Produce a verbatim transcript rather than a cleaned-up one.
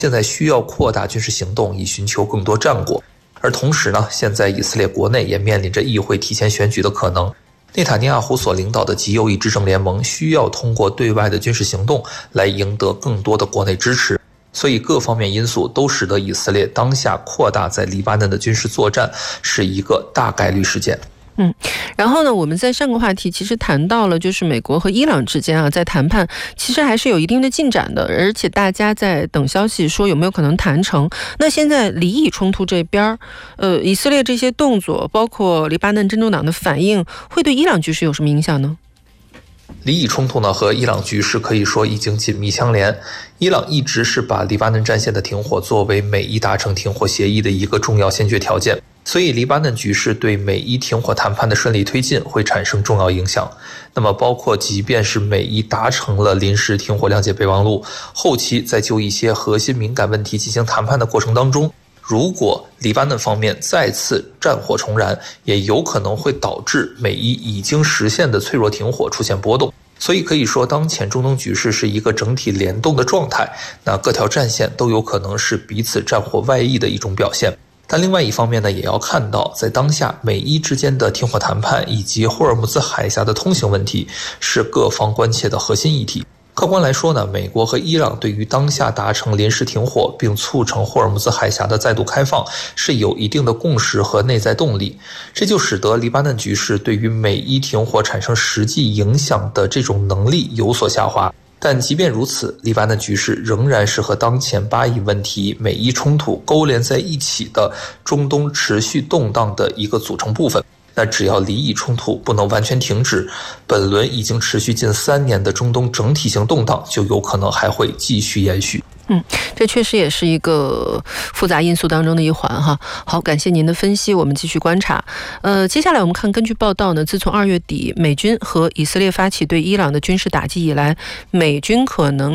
现在需要扩大军事行动以寻求更多战果。而同时呢，现在以色列国内也面临着议会提前选举的可能。内塔尼亚胡所领导的极右翼执政联盟需要通过对外的军事行动来赢得更多的国内支持，所以各方面因素都使得以色列当下扩大在黎巴嫩的军事作战是一个大概率事件。 嗯，然后呢，我们在上个话题其实谈到了，就是美国和伊朗之间啊，在谈判其实还是有一定的进展的，而且大家在等消息说有没有可能谈成。那现在黎以冲突这边，呃，以色列这些动作，包括黎巴嫩真主党的反应，会对伊朗局势有什么影响呢？ 黎以冲突呢和伊朗局势可以说已经紧密相连。伊朗一直是把黎巴嫩战线的停火作为美伊达成停火协议的一个重要先决条件，所以黎巴嫩局势对美伊停火谈判的顺利推进会产生重要影响。那么包括即便是美伊达成了临时停火谅解备忘录，后期在就一些核心敏感问题进行谈判的过程当中，如果黎巴嫩方面再次战火重燃，也有可能会导致美伊已经实现的脆弱停火出现波动。所以可以说，当前中东局势是一个整体联动的状态，那各条战线都有可能是彼此战火外溢的一种表现。但另外一方面呢，也要看到，在当下美伊之间的停火谈判以及霍尔木兹海峡的通行问题是各方关切的核心议题。客观来说呢，美国和伊朗对于当下达成临时停火并促成霍尔木兹海峡的再度开放是有一定的共识和内在动力，这就使得黎巴嫩局势对于美伊停火产生实际影响的这种能力有所下滑。但即便如此，黎巴嫩局势仍然是和当前巴以问题、美伊冲突勾连在一起的中东持续动荡的一个组成部分。那只要黎以冲突不能完全停止，本轮已经持续近三年的中东整体性动荡就有可能还会继续延续。 嗯，这确实也是一个复杂因素当中的一环哈。好，感谢您的分析，我们继续观察。呃，接下来我们看，根据报道呢，自从二月底美军和以色列发起对伊朗的军事打击以来，美军可能